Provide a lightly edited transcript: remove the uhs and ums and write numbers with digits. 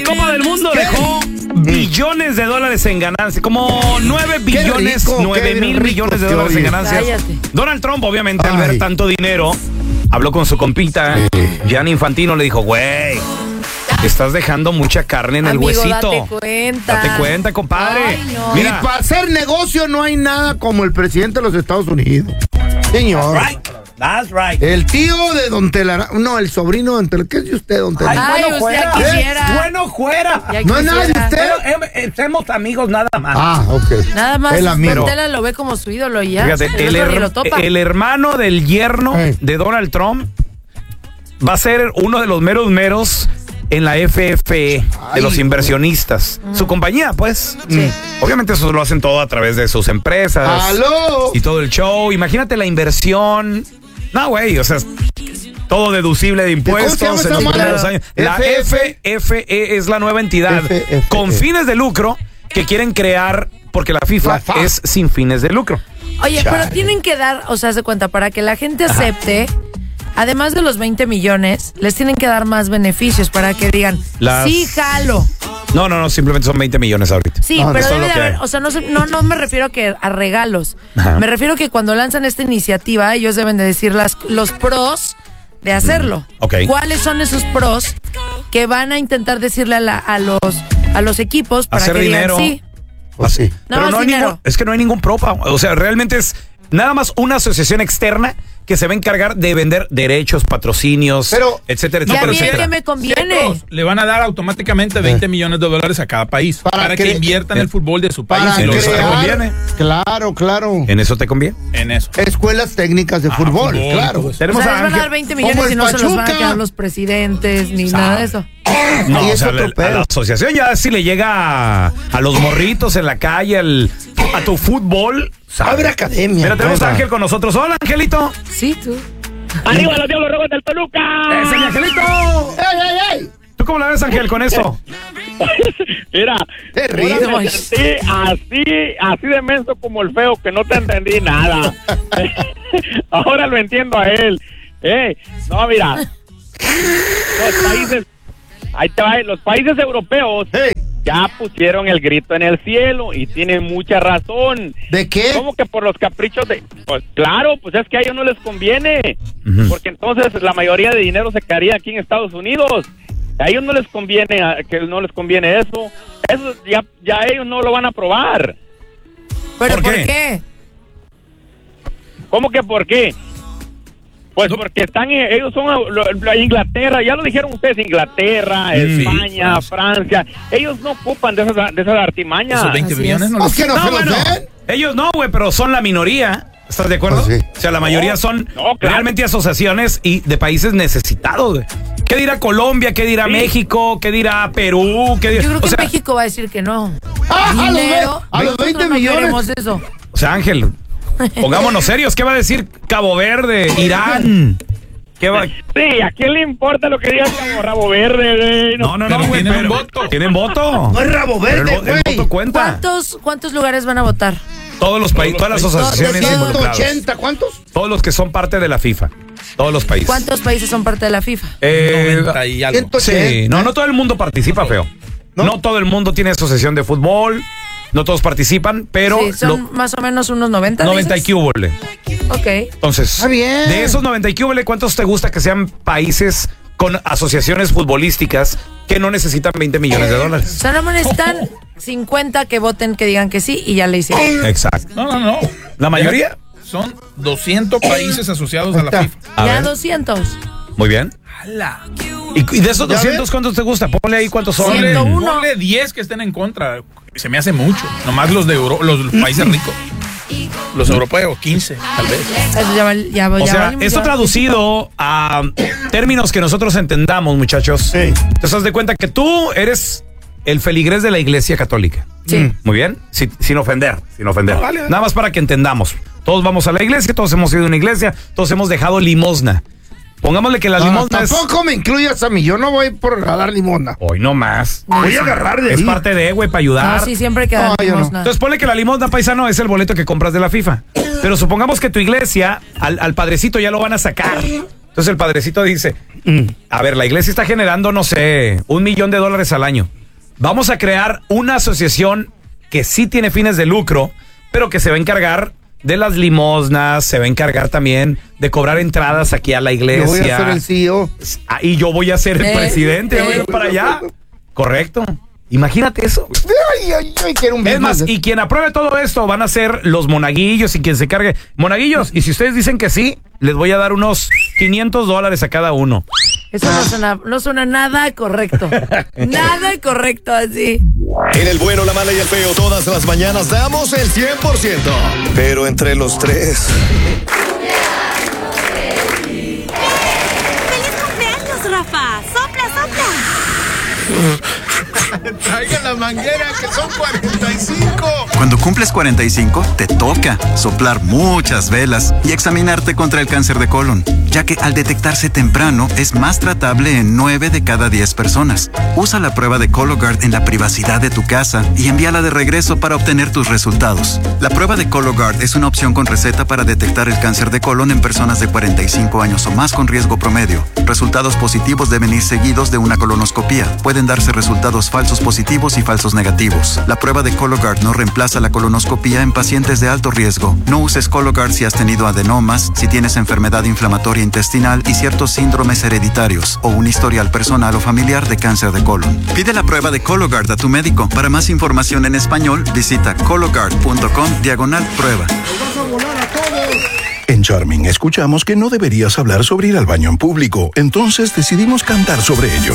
Copa del Mundo dejó billones de dólares en ganancias, como 9 billones, 9 mil millones de dólares en ganancias. Cállate. Donald Trump, obviamente, al ver tanto dinero, habló con su compita, Gianni Infantino, le dijo, güey, estás dejando mucha carne en el huesito. Date cuenta. Date cuenta, compadre. Ay, no. Mira, Y para hacer negocio no hay nada como el presidente de los Estados Unidos. Señor. That's right. El tío de Don Telaraño. No, el sobrino de Don Telaraño. ¿Qué es de usted, Don Telaraño? Ay, bueno, usted fuera. quisiera. Bueno, fuera. Ya No es nada de quisiera. usted. Pero, somos amigos nada más. Ah, ok. Nada más, El amigo. Don Tela lo ve como su ídolo y ya. Fíjate, el otro ni lo topa. el hermano del yerno de Donald Trump va a ser uno de los meros en la FFE, de los inversionistas. Su compañía, pues. Sí. Obviamente eso lo hacen todo a través de sus empresas. ¡Aló! Y todo el show. Imagínate la inversión. No, güey, o sea, todo deducible de impuestos ¿Cómo se llama en los esa primeros madre? años. La FFE es la nueva entidad FFE. con fines de lucro que quieren crear, porque la FIFA es sin fines de lucro. Oye, pero tienen que dar, o sea, se cuenta, para que la gente acepte, además de los 20 millones, les tienen que dar más beneficios para que digan, sí, jalo. No, simplemente son 20 millones ahorita. Sí, No, pero eso es debe lo de que haber, hay. o sea, no me refiero a regalos. Ajá. Me refiero que cuando lanzan esta iniciativa, ellos deben de decir los pros de hacerlo. Ok. ¿Cuáles son esos pros que van a intentar decirle a los equipos para Hacer que dinero. digan sí? Pues sí. Nada más hay dinero. es que no hay ningún propa. O sea, realmente es nada más una asociación externa que se va a encargar de vender derechos, patrocinios, Pero- etcétera, ¿Y a etcétera, mí etcétera. qué me conviene? Le van a dar automáticamente 20 millones de dólares a cada país para que inviertan en el fútbol de su país. Para Y lo eso te crear- conviene. Claro. ¿En eso te conviene? en eso. Escuelas técnicas de fútbol, fútbol, claro. pues. O Tenemos sea, a les van a dar Ángel. 20 millones Como y el no se los van a Pachuca. quedar los presidentes ni nada de eso. No, Ahí o es sea, otro a la pedo. asociación ya si le llega a los morritos en la calle, a tu fútbol. ¿sabe? Abre academia. Mira, tenemos a Venga. Ángel con nosotros. Hola, Angelito. Sí, tú. ¡Arriba los Diablos Rojos del Toluca! ¡Ese mi Angelito! ¡Ey! ¿Tú cómo la ves, Ángel, con eso? Mira, Te ahora ríes. me sentí así de menso como el feo, que no te entendí nada. Ahora lo entiendo a él. No, mira, los países europeos Hey, ya pusieron el grito en el cielo y tienen mucha razón. ¿de qué? ¿Cómo que por los caprichos de...? Pues claro, pues es que a ellos no les conviene, porque entonces la mayoría de dinero se quedaría aquí en Estados Unidos. A ellos no les conviene, eso ya ellos no lo van a aprobar. ¿Pero ¿Por por qué? qué? ¿Cómo que por qué? Pues porque ellos son Inglaterra, ya lo dijeron ustedes, Inglaterra, España, Francia, ellos no ocupan de esas artimañas. Esos 20 Así millones es. no ¿Pues los... que no se los bueno, den? ellos no, güey, pero son la minoría. ¿Estás de acuerdo? Pues sí. O sea, la mayoría son No, claro. realmente asociaciones y de países necesitados, güey. ¿Qué dirá Colombia? ¿Qué dirá México? ¿Qué dirá Perú? ¿Qué dirá? Yo creo O que sea, México va a decir que no. A los nosotros 20 no millones. queremos eso. o sea, Ángel, pongámonos serios. ¿Qué va a decir Cabo Verde, Irán? ¿Qué va? Sí, ¿a quién le importa lo que diga como Rabo Verde, güey? No, Pero güey, tienen un voto. ¿Tienen voto? No es rabo Pero verde, el güey. voto cuenta. ¿Cuántos lugares van a votar? Todos los países, todas las asociaciones involucradas. 180, ¿cuántos? Todos los que son parte de la FIFA. Todos los países. ¿Cuántos países son parte de la FIFA? 90 y algo. 180. Sí, no todo el mundo participa, feo. No todo el mundo tiene asociación de fútbol. No todos participan, pero Sí, son más o menos unos 90. 90 y dices. cúbole. Ok. Entonces, Está bien. de esos 90 y cúbole, ¿cuántos te gusta que sean países con asociaciones futbolísticas que no necesitan 20 millones de O dólares? sea, nada más necesitan 50 que voten, que digan que sí y ya le hicieron. Exacto. No. ¿La mayoría? Son 200 países asociados a la Está. FIFA. A Ya ver. 200. Muy bien. ¡Hala! ¿Y de esos ¿Ya 200 ves? cuántos te gusta? Ponle ahí cuántos son. 101. Ponle 10 que estén en contra. Se me hace mucho. Nomás los de los países ricos. Los europeos, 15, tal vez. Eso ya O sea, valimos, esto ya. traducido a términos que nosotros entendamos, muchachos. Sí. Te das de cuenta que tú eres el feligrés de la Iglesia Católica. Sí. Muy bien, sin ofender. Vale. Nada más para que entendamos. Todos vamos a la iglesia, todos hemos ido a una iglesia, todos hemos dejado limosna. Pongámosle que la limosna es... Tampoco me incluyas a mí, yo no voy por a dar limosna. Hoy no más. Voy a agarrar de Es ahí. parte de, güey, para ayudar. No, sí, siempre queda No, yo no. limosna. Entonces ponle que la limosna, paisano, es el boleto que compras de la FIFA. Pero supongamos que tu iglesia, al padrecito ya lo van a sacar. Entonces el padrecito dice, A ver, la iglesia está generando, no sé, $1 millón al año. Vamos a crear una asociación que sí tiene fines de lucro, pero que se va a encargar de las limosnas, se va a encargar también de cobrar entradas aquí a la iglesia. Yo voy a ser el CEO. Y yo voy a ser el presidente, voy a ir para allá. Correcto. Imagínate eso. Ay, quiero un es más, y quien apruebe todo esto van a ser los monaguillos y quien se cargue. Monaguillos, y si ustedes dicen que sí, les voy a dar unos $500 a cada uno. Eso no suena nada correcto. Nada correcto así. En el bueno, la mala y el feo, todas las mañanas damos el 100%. Pero entre los tres... ¡Feliz cumpleaños, Rafa! ¡Sopla, sopla! Traigan la manguera, que son 45. Cuando cumples 45, te toca soplar muchas velas y examinarte contra el cáncer de colon, ya que al detectarse temprano es más tratable en 9 de cada 10 personas. Usa la prueba de Cologuard en la privacidad de tu casa y envíala de regreso para obtener tus resultados. La prueba de Cologuard es una opción con receta para detectar el cáncer de colon en personas de 45 años o más con riesgo promedio. Resultados positivos deben ir seguidos de una colonoscopía. Pueden darse resultados falsos positivos y falsos negativos. La prueba de Cologuard no reemplaza la colonoscopía en pacientes de alto riesgo. No uses Cologuard si has tenido adenomas, si tienes enfermedad inflamatoria intestinal y ciertos síndromes hereditarios o un historial personal o familiar de cáncer de colon. Pide la prueba de Cologuard a tu médico. Para más información en español, visita cologuard.com/prueba. En Charming escuchamos que no deberías hablar sobre ir al baño en público, entonces decidimos cantar sobre ello.